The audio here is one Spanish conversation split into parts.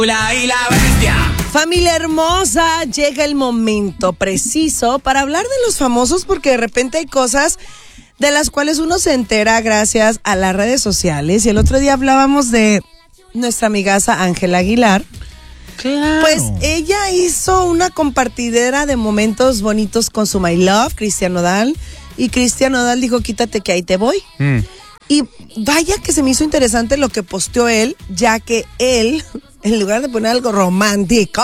Y la bestia. Familia hermosa, llega el momento preciso para hablar de los famosos, porque de repente hay cosas de las cuales uno se entera gracias a las redes sociales. Y el otro día hablábamos de nuestra amigaza Ángela Aguilar. Claro. Pues ella hizo una compartidera de momentos bonitos con su My Love, Cristian Nodal. Y Cristian Nodal dijo, quítate que ahí te voy. Y vaya que se me hizo interesante lo que posteó él, ya que él, en lugar de poner algo romántico,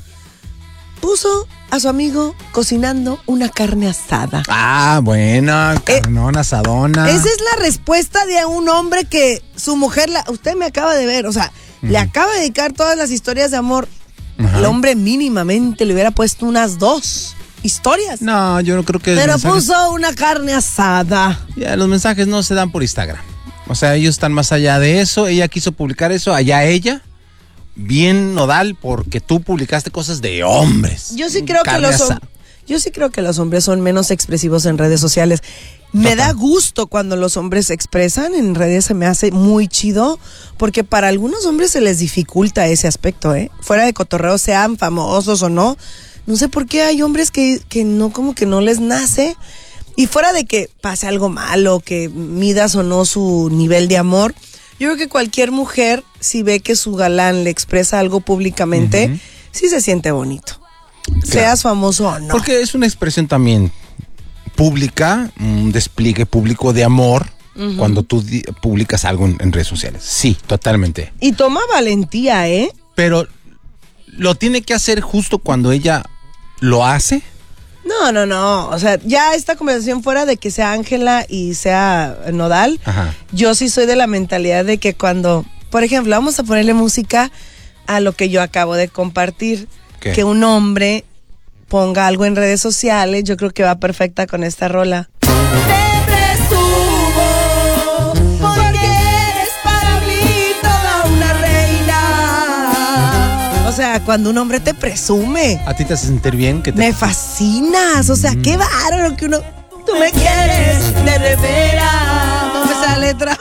puso a su amigo cocinando una carne asada. Ah, buena, carnón, asadona. Esa es la respuesta de un hombre que su mujer, usted me acaba de ver, o sea, le acaba de dedicar todas las historias de amor. Ajá. El hombre mínimamente le hubiera puesto unas 2 historias. No, yo no creo que... Pero puso una carne asada. Ya, los mensajes no se dan por Instagram. O sea, ellos están más allá de eso. Ella quiso publicar eso, allá ella. Bien Nodal, porque tú publicaste cosas de hombres. Yo sí creo que los hombres son menos expresivos en redes sociales. Me da gusto cuando los hombres se expresan en redes, se me hace muy chido, porque para algunos hombres se les dificulta ese aspecto, fuera de cotorreo, sean famosos o no. No sé por qué hay hombres que no, como que no les nace. Y fuera de que pase algo malo, que midas o no su nivel de amor, yo creo que cualquier mujer, si ve que su galán le expresa algo públicamente, sí se siente bonito. Claro. Seas famoso o no. Porque es una expresión también pública, un despliegue público de amor, cuando tú publicas algo en redes sociales. Sí, totalmente. Y toma valentía, Pero lo tiene que hacer justo cuando ella lo hace. No. O sea, ya esta conversación fuera de que sea Ángela y sea Nodal, yo sí soy de la mentalidad de que cuando, por ejemplo, vamos a ponerle música a lo que yo acabo de compartir. ¿Qué? Que un hombre ponga algo en redes sociales, yo creo que va perfecta con esta rola. Te presumo, porque eres para mí toda una reina. O sea, cuando un hombre te presume. ¿A ti te hace sentir bien? Me fascinas, o sea, qué bárbaro que uno... Tú me quieres de revera. ¿Cómo es esa letra?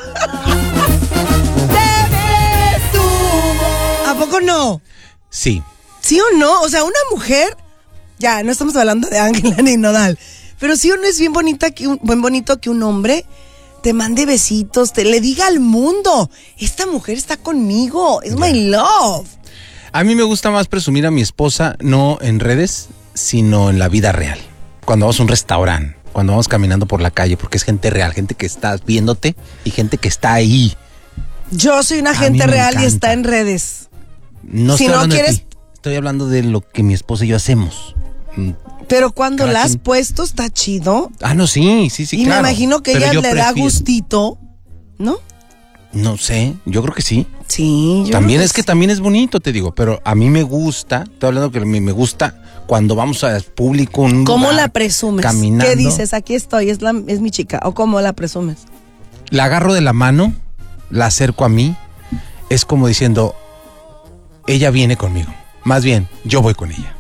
Te presumo. ¿A poco no? Sí. ¿Sí o no? O sea, una mujer... Ya, no estamos hablando de Ángela ni Nodal. Pero sí o no es bien bonito que un hombre te mande besitos, le diga al mundo, esta mujer está conmigo, es my love. A mí me gusta más presumir a mi esposa, no en redes, sino en la vida real. Cuando vamos a un restaurante, cuando vamos caminando por la calle, porque es gente real, gente que está viéndote y gente que está ahí. Yo soy una gente real y está en redes. No si estoy no quieres... Estoy hablando de lo que mi esposa y yo hacemos. Pero cuando la has puesto está chido. Ah, no, sí, y claro. me imagino que ella le da gustito, ¿no? No sé, yo creo que sí. Sí, yo también creo es que también es bonito, te digo, pero a mí me gusta, estoy hablando que me gusta cuando vamos al público un ¿Cómo lugar, la presumes? caminando. ¿Qué dices? Aquí estoy, es mi chica. ¿O cómo la presumes? La agarro de la mano, la acerco a mí, es como diciendo, ella viene conmigo. Más bien, yo voy con ella.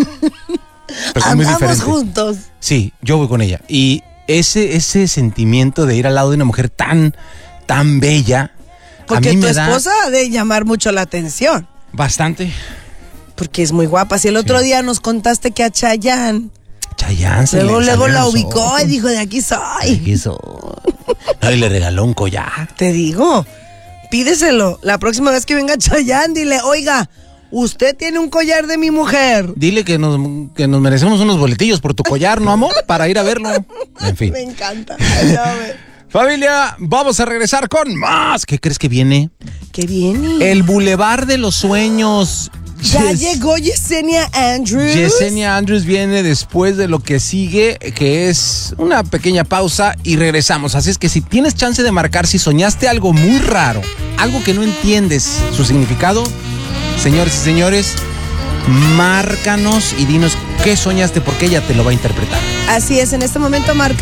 Andamos juntos. Sí, yo voy con ella. Y ese sentimiento de ir al lado de una mujer tan bella, porque a mí tu me esposa ha de llamar mucho la atención. Bastante. Porque es muy guapa. Si el otro día nos contaste que a Chayanne luego la ubicó y dijo, de aquí soy. No, y le regaló un collar. Te digo, pídeselo. La próxima vez que venga Chayanne, dile, oiga, usted tiene un collar de mi mujer. Dile que nos merecemos unos boletillos por tu collar, ¿no, amor? Para ir a verlo. En fin. Me encanta. Familia, vamos a regresar con más. ¿Qué crees que viene? ¿Qué viene? El Boulevard de los Sueños. Ya llegó Yesenia Andrews. Yesenia Andrews viene después de lo que sigue, que es una pequeña pausa y regresamos. Así es que si tienes chance de marcar, si soñaste algo muy raro, algo que no entiendes su significado, señores y señores, márcanos y dinos qué soñaste, porque ella te lo va a interpretar. Así es, en este momento marca